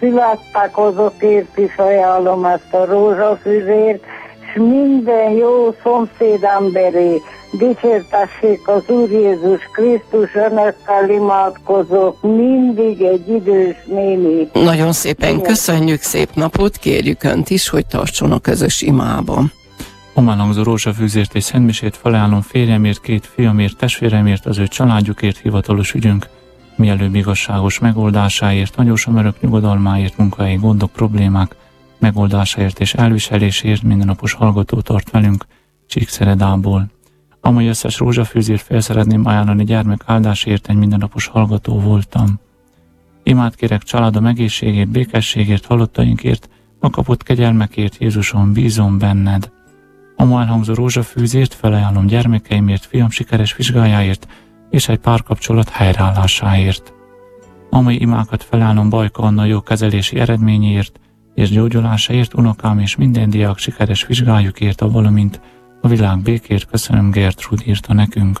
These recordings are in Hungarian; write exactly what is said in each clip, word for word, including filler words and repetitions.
születtek, azokért is ajánlom ezt a rózsafüzért, és minden jó szomszéd emberé dicsértessék az Úr Jézus Krisztus, önökkel imádkozok, mindig egy idős néni. Nagyon szépen köszönjük, szép napot, kérjük Önt is, hogy tartson a közös imában. Omán hangzó rózsafűzért és szentmisét felajánlom férjemért, két fiamért, testvéremért, az ő családjukért, hivatalos ügyünk mielőbb igazságos megoldásáért, nagyosan örök nyugodalmáért, munkahelyi gondok, problémák megoldásáért és elviselésért mindennapos hallgató tart velünk Csíkszeredából. A mai összes rózsafűzért fel szeretném ajánlani gyermek áldásért, egy mindennapos hallgató voltam. Imát kérek családom egészségért, békességért, halottainkért, a kapott kegyelmekért, Jézuson, bízom benned. A ma elhangzó rózsafűzért felajánlom gyermekeimért, fiam sikeres vizsgájáért és egy párkapcsolat helyreállásáért. A mai imákat felajánlom Bajka Anna jó kezelési eredményéért és gyógyulásáért, unokám és minden diák sikeres vizsgájukért, a valamint a világ békért. Köszönöm, Gertrud írta nekünk.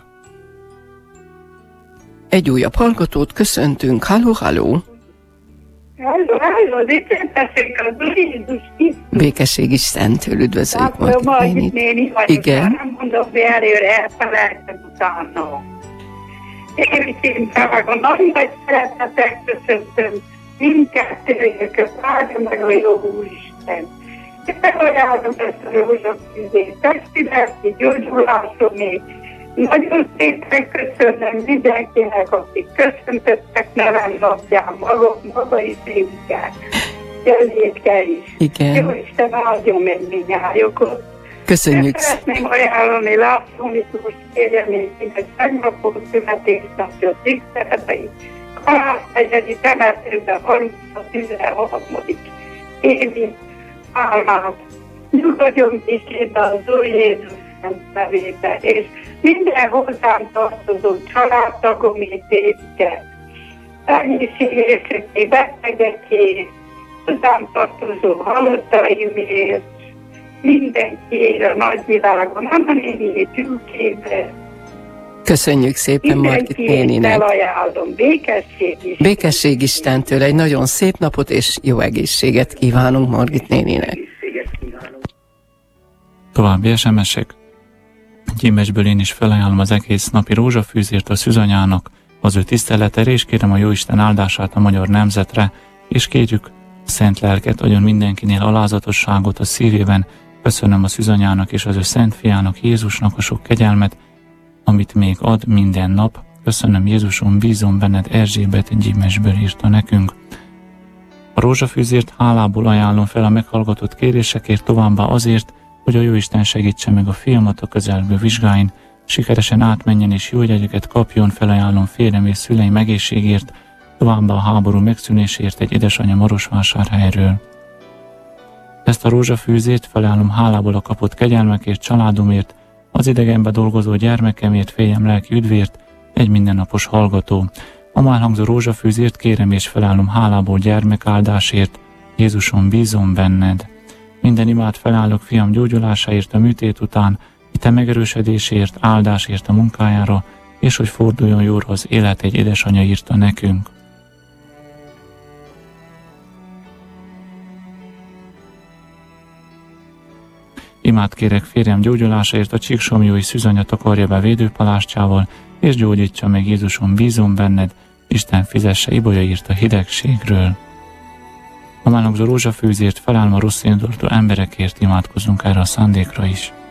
Egy újabb hallgatót köszöntünk. Halló, halló! Halló, halló, dicsértessék az Úr Jézus Krisztus. Békesség Istentől, üdvözöljük Margit Margit néni vagyok. Igen. Nem mondom, hogy előre elfelejtem utána. Én szinte meg a nagy nagy szeretetek köszöntöm mindkettőjüket, áldja meg a jó Úristen. Én felajánlom ezt a rózsafűzét, testületi gyógyulásomért. Nagyon szépen köszönöm mindenkinek, akik köszöntöttek nevem napján, maga, maga is énkel, Jönnékkel is. Igen. Jó Isten áldjon meg mindnyájukot. Köszönjük. Szeretném ajánlani László Miklós férjemének tegnapon születésnapja Csíkszeredai Kalász egyedi temetőben harminc tizenharmadik évi álmát. Nyugodjon békében az Úr Jézus Szent nevébe, és minden hozzám tartozó családtagomét énkel. Egészségéseké, betegeké, hozzám tartozó halottaimért, mindenkiért a nagyvilágon, Anna néni tülkébe. Köszönjük szépen Margit néninek. Felajánlom, békesség is. Békesség Istentől, egy nagyon szép napot és jó egészséget kívánunk Margit néninek. További es em esek. Gyimesből én is felajánlom az egész napi rózsafűzért a szűzanyának, az ő tiszteletére, és kérem a Jóisten áldását a magyar nemzetre, és kérjük szent lelket, adjon mindenkinél alázatosságot a szívében. Köszönöm a szűzanyának és az ő szent fiának, Jézusnak a sok kegyelmet, amit még ad minden nap. Köszönöm, Jézuson, bízom benned, Erzsébet Gyimesből írta nekünk. A rózsafűzért hálából ajánlom fel a meghallgatott kérésekért, továbbá azért, hogy a Jóisten segítse meg a fiamat a közelgő vizsgáin, sikeresen átmenjen és jó jegyeket kapjon. Felajánlom férjem és szüleim egészségért, továbbá a háború megszűnésért egy édesanyja Marosvásárhelyről. Ezt a rózsafűzét felajánlom hálából a kapott kegyelmekért, családomért, az idegenbe dolgozó gyermekemért, férjem lelki üdvért, egy mindennapos hallgató. A már hangzó rózsafűzért kérem és felajánlom hálából gyermekáldásért, Jézuson, bízom benned. Minden imát felállok fiam gyógyulásáért a műtét után, ite megerősödésért, áldásért a munkájára, és hogy forduljon jóra az élet, egy édesanyja írta nekünk. Imát kérek férjem gyógyulásáért, a csíksomjói szűzanya takarja be védőpalástjával, és gyógyítsa meg, Jézuson, bízom benned, Isten fizesse, Ibolya írt a hidegségről. A málogzó rózsafűzért felállva rossz indulatú emberekért imádkozunk erre a szándékra is.